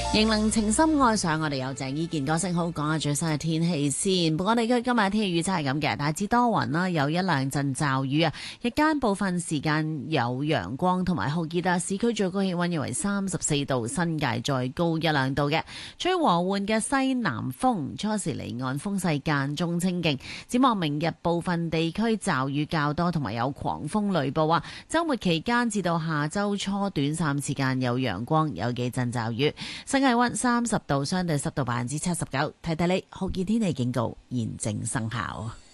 仍能情深愛上，我哋有鄭伊健歌聲。好，講下最新嘅天氣先。本港地區今日天氣預測係咁嘅，大致多雲啦，有一兩陣驟雨啊。日間部分時間有陽光同埋酷熱啊。市區最高氣溫約為34度，新界再高一兩度嘅。吹和緩嘅西南風，初時離岸風勢間中清勁。展望明日部分地區驟雨較多，同埋有狂風雷暴啊。週末期間至到下週初，短暫時間有陽光，有幾陣驟雨。新氣溫30度，相對濕度79%。提提你，酷熱天氣警告現正生效。